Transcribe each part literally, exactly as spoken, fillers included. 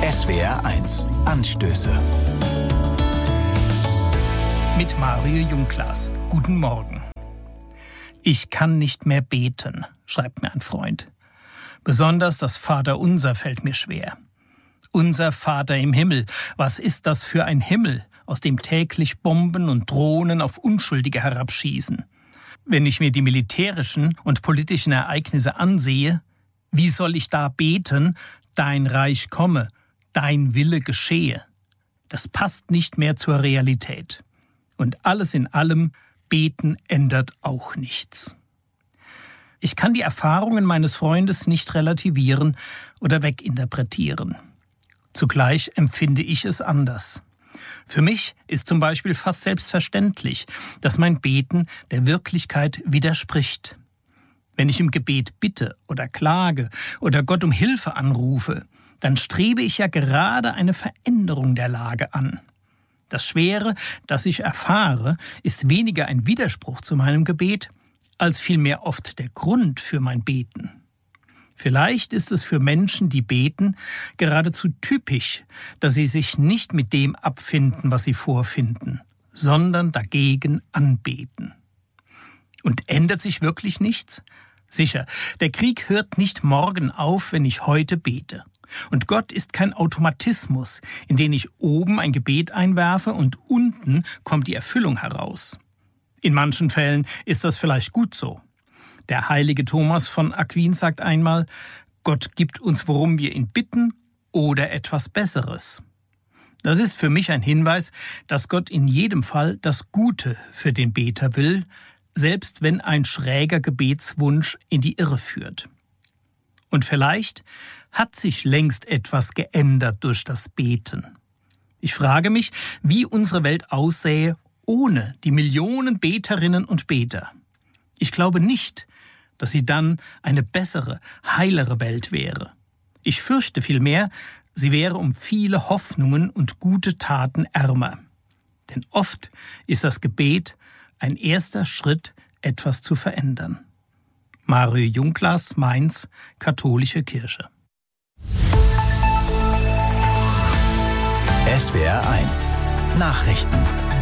S W R eins Anstöße. Mit Mario Jungklaas. Guten Morgen. Ich kann nicht mehr beten, schreibt mir ein Freund. Besonders das Vaterunser fällt mir schwer. Unser Vater im Himmel, was ist das für ein Himmel, aus dem täglich Bomben und Drohnen auf Unschuldige herabschießen? Wenn ich mir die militärischen und politischen Ereignisse ansehe, wie soll ich da beten, dein Reich komme, dein Wille geschehe? Das passt nicht mehr zur Realität. Und alles in allem, beten ändert auch nichts. Ich kann die Erfahrungen meines Freundes nicht relativieren oder weginterpretieren. Zugleich empfinde ich es anders. Für mich ist zum Beispiel fast selbstverständlich, dass mein Beten der Wirklichkeit widerspricht. Wenn ich im Gebet bitte oder klage oder Gott um Hilfe anrufe, dann strebe ich ja gerade eine Veränderung der Lage an. Das Schwere, das ich erfahre, ist weniger ein Widerspruch zu meinem Gebet, als vielmehr oft der Grund für mein Beten. Vielleicht ist es für Menschen, die beten, geradezu typisch, dass sie sich nicht mit dem abfinden, was sie vorfinden, sondern dagegen anbeten. Und ändert sich wirklich nichts? Sicher, der Krieg hört nicht morgen auf, wenn ich heute bete. Und Gott ist kein Automatismus, in den ich oben ein Gebet einwerfe und unten kommt die Erfüllung heraus. In manchen Fällen ist das vielleicht gut so. Der heilige Thomas von Aquin sagt einmal, Gott gibt uns, worum wir ihn bitten, oder etwas Besseres. Das ist für mich ein Hinweis, dass Gott in jedem Fall das Gute für den Beter will, selbst wenn ein schräger Gebetswunsch in die Irre führt. Und vielleicht hat sich längst etwas geändert durch das Beten. Ich frage mich, wie unsere Welt aussähe ohne die Millionen Beterinnen und Beter. Ich glaube nicht, dass sie dann eine bessere, heilere Welt wäre. Ich fürchte vielmehr, sie wäre um viele Hoffnungen und gute Taten ärmer. Denn oft ist das Gebet ein erster Schritt, etwas zu verändern. Mario Jungklaas, Mainz, Katholische Kirche. S W R eins Nachrichten.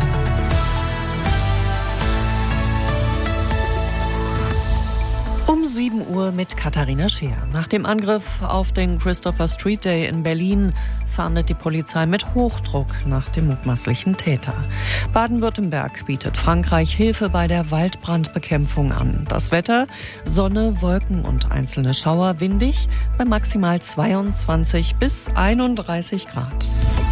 Um sieben Uhr mit Katharina Scheer. Nach dem Angriff auf den Christopher Street Day in Berlin fahndet die Polizei mit Hochdruck nach dem mutmaßlichen Täter. Baden-Württemberg bietet Frankreich Hilfe bei der Waldbrandbekämpfung an. Das Wetter: Sonne, Wolken und einzelne Schauer, windig bei maximal zweiundzwanzig bis einunddreißig Grad.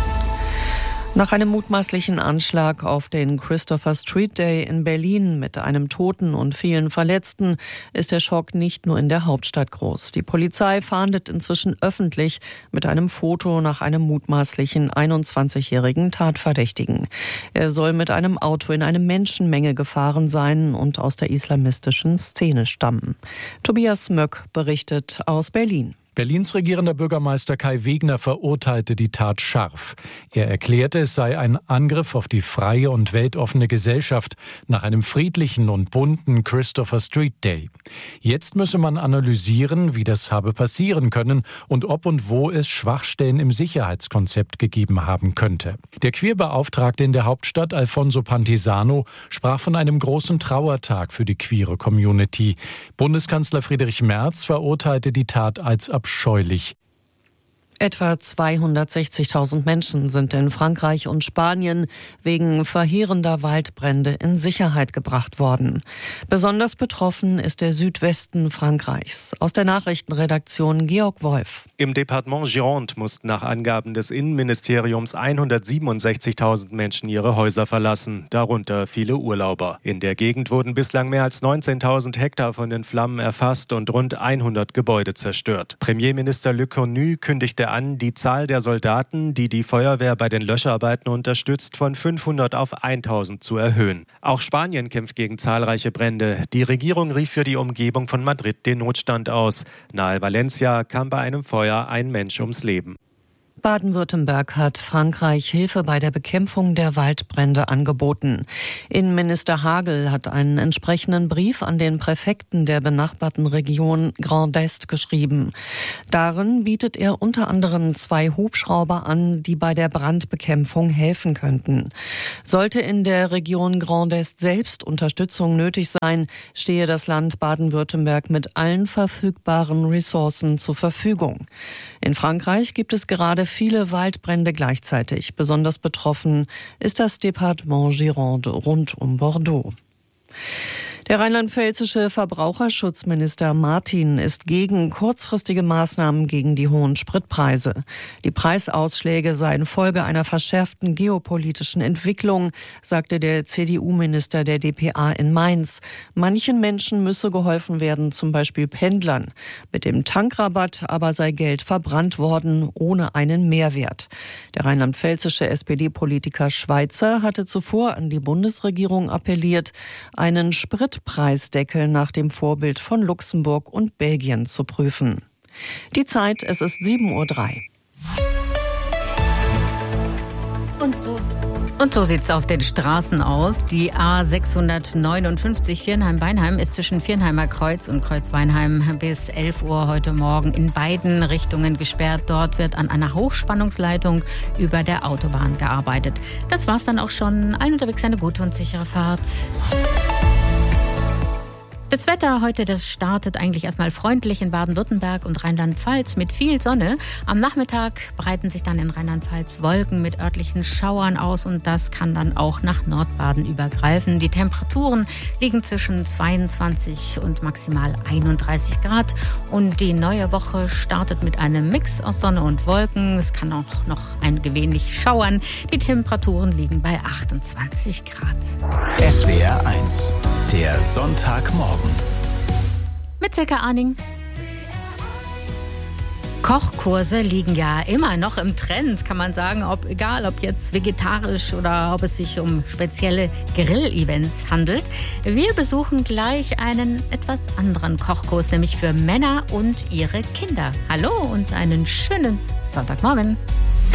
Nach einem mutmaßlichen Anschlag auf den Christopher Street Day in Berlin mit einem Toten und vielen Verletzten ist der Schock nicht nur in der Hauptstadt groß. Die Polizei fahndet inzwischen öffentlich mit einem Foto nach einem mutmaßlichen einundzwanzigjährigen Tatverdächtigen. Er soll mit einem Auto in eine Menschenmenge gefahren sein und aus der islamistischen Szene stammen. Tobias Möck berichtet aus Berlin. Berlins regierender Bürgermeister Kai Wegner verurteilte die Tat scharf. Er erklärte, es sei ein Angriff auf die freie und weltoffene Gesellschaft nach einem friedlichen und bunten Christopher Street Day. Jetzt müsse man analysieren, wie das habe passieren können und ob und wo es Schwachstellen im Sicherheitskonzept gegeben haben könnte. Der Queerbeauftragte in der Hauptstadt, Alfonso Pantisano, sprach von einem großen Trauertag für die queere Community. Bundeskanzler Friedrich Merz verurteilte die Tat als abscheulich. Etwa zweihundertsechzigtausend Menschen sind in Frankreich und Spanien wegen verheerender Waldbrände in Sicherheit gebracht worden. Besonders betroffen ist der Südwesten Frankreichs. Aus der Nachrichtenredaktion Georg Wolf. Im Departement Gironde mussten nach Angaben des Innenministeriums hundertsiebenundsechzigtausend Menschen ihre Häuser verlassen, darunter viele Urlauber. In der Gegend wurden bislang mehr als neunzehntausend Hektar von den Flammen erfasst und rund hundert Gebäude zerstört. Premierminister Le Cornu kündigte an, die Zahl der Soldaten, die die Feuerwehr bei den Löscharbeiten unterstützt, von fünfhundert auf tausend zu erhöhen. Auch Spanien kämpft gegen zahlreiche Brände. Die Regierung rief für die Umgebung von Madrid den Notstand aus. Nahe Valencia kam bei einem Feuer ein Mensch ums Leben. Baden-Württemberg hat Frankreich Hilfe bei der Bekämpfung der Waldbrände angeboten. Innenminister Hagel hat einen entsprechenden Brief an den Präfekten der benachbarten Region Grand Est geschrieben. Darin bietet er unter anderem zwei Hubschrauber an, die bei der Brandbekämpfung helfen könnten. Sollte in der Region Grand Est selbst Unterstützung nötig sein, stehe das Land Baden-Württemberg mit allen verfügbaren Ressourcen zur Verfügung. In Frankreich gibt es gerade viele Waldbrände gleichzeitig. Besonders betroffen ist das Departement Gironde rund um Bordeaux. Der rheinland-pfälzische Verbraucherschutzminister Martin ist gegen kurzfristige Maßnahmen gegen die hohen Spritpreise. Die Preisausschläge seien Folge einer verschärften geopolitischen Entwicklung, sagte der C D U-Minister der D P A in Mainz. Manchen Menschen müsse geholfen werden, zum Beispiel Pendlern. Mit dem Tankrabatt aber sei Geld verbrannt worden, ohne einen Mehrwert. Der rheinland-pfälzische S P D-Politiker Schweizer hatte zuvor an die Bundesregierung appelliert, einen Sprit Preisdeckel nach dem Vorbild von Luxemburg und Belgien zu prüfen. Die Zeit, es ist sieben Uhr drei. Und so, und so sieht es auf den Straßen aus. Die A sechshundertneunundfünfzig Viernheim-Weinheim ist zwischen Viernheimer Kreuz und Kreuz-Weinheim bis elf Uhr heute Morgen in beiden Richtungen gesperrt. Dort wird an einer Hochspannungsleitung über der Autobahn gearbeitet. Das war's dann auch schon. Allen unterwegs eine gute und sichere Fahrt. Das Wetter heute, das startet eigentlich erstmal freundlich in Baden-Württemberg und Rheinland-Pfalz mit viel Sonne. Am Nachmittag breiten sich dann in Rheinland-Pfalz Wolken mit örtlichen Schauern aus und das kann dann auch nach Nordbaden übergreifen. Die Temperaturen liegen zwischen zweiundzwanzig und maximal einunddreißig Grad und die neue Woche startet mit einem Mix aus Sonne und Wolken. Es kann auch noch ein wenig schauern. Die Temperaturen liegen bei achtundzwanzig Grad. S W R eins, der Sonntagmorgen. Mit Silke Arning. Kochkurse liegen ja immer noch im Trend, kann man sagen, ob, egal ob jetzt vegetarisch oder ob es sich um spezielle Grill-Events handelt. Wir besuchen gleich einen etwas anderen Kochkurs, nämlich für Männer und ihre Kinder. Hallo und einen schönen Sonntagmorgen.